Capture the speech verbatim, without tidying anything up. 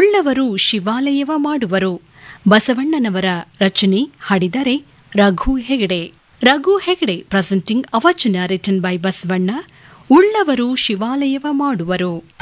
ಉಳ್ಳವರು ಶಿವಾಲಯವ ಮಾಡುವರು. ಬಸವಣ್ಣನವರ ರಚನೆ, ಹಾಡಿದರೆ ರಘು ಹೆಗಡೆ. ರಘು ಹೆಗಡೆ ಪ್ರೆಸೆಂಟಿಂಗ್ ಅ ವಚನ ರಿಟನ್ ಬೈ ಬಸವಣ್ಣ. ಉಳ್ಳವರು ಶಿವಾಲಯವ ಮಾಡುವರು.